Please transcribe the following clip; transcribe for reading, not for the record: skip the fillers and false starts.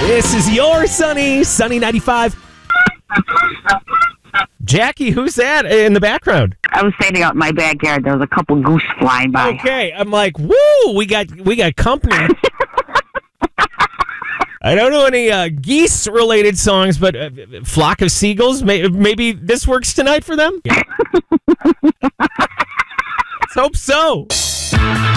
This is your Sunny 95. Jackie, who's that in the background? I was standing out in my backyard. There was a couple goose flying by. Okay, I'm like, woo, we got company. I don't know any geese-related songs, but Flock of Seagulls, maybe this works tonight for them? Yeah. Let's hope so.